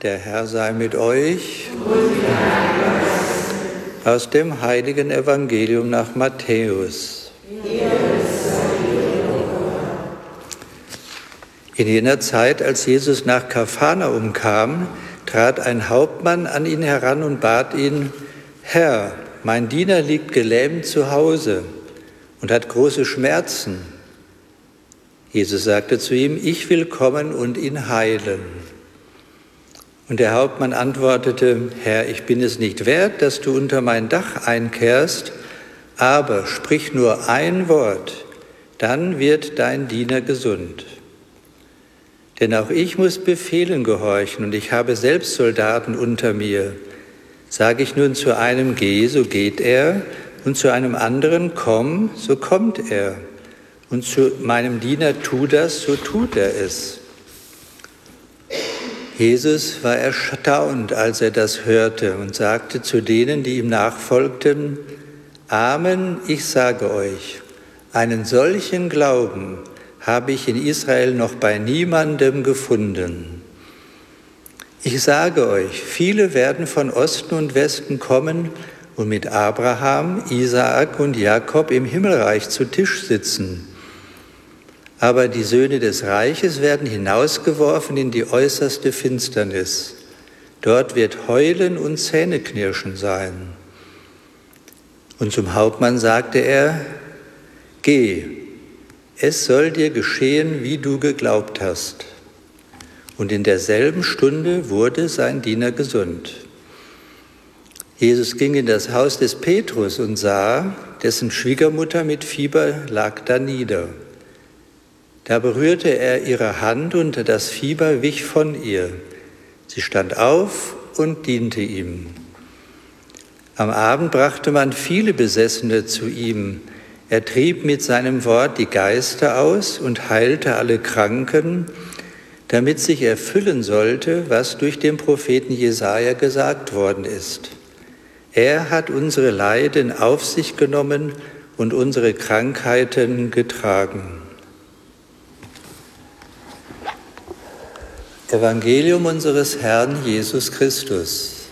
Der Herr sei mit euch. Aus dem heiligen Evangelium nach Matthäus. In jener Zeit, als Jesus nach Kapharnaum kam, trat ein Hauptmann an ihn heran und bat ihn: Herr, mein Diener liegt gelähmt zu Hause und hat große Schmerzen. Jesus sagte zu ihm: Ich will kommen und ihn heilen. Und der Hauptmann antwortete: Herr, ich bin es nicht wert, dass du unter mein Dach einkehrst, aber sprich nur ein Wort, dann wird dein Diener gesund. Denn auch ich muss Befehlen gehorchen und ich habe selbst Soldaten unter mir. Sage ich nun zu einem: Geh, so geht er, und zu einem anderen: Komm, so kommt er. Und zu meinem Diener: Tu das, so tut er es. Jesus war erstaunt, als er das hörte, und sagte zu denen, die ihm nachfolgten: Amen, ich sage euch, einen solchen Glauben habe ich in Israel noch bei niemandem gefunden. Ich sage euch, viele werden von Osten und Westen kommen und mit Abraham, Isaak und Jakob im Himmelreich zu Tisch sitzen. Aber die Söhne des Reiches werden hinausgeworfen in die äußerste Finsternis. Dort wird Heulen und Zähneknirschen sein. Und zum Hauptmann sagte er: Geh, es soll dir geschehen, wie du geglaubt hast. Und in derselben Stunde wurde sein Diener gesund. Jesus ging in das Haus des Petrus und sah, dessen Schwiegermutter mit Fieber lag da nieder. Da berührte er ihre Hand und das Fieber wich von ihr. Sie stand auf und diente ihm. Am Abend brachte man viele Besessene zu ihm. Er trieb mit seinem Wort die Geister aus und heilte alle Kranken, damit sich erfüllen sollte, was durch den Propheten Jesaja gesagt worden ist. Er hat unsere Leiden auf sich genommen und unsere Krankheiten getragen. Evangelium unseres Herrn Jesus Christus.